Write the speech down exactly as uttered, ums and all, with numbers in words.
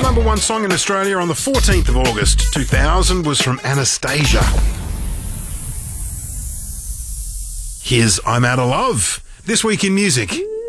number one song in Australia on the fourteenth of August two thousand was from Anastasia. Here's I'm Out of Love. This week in music.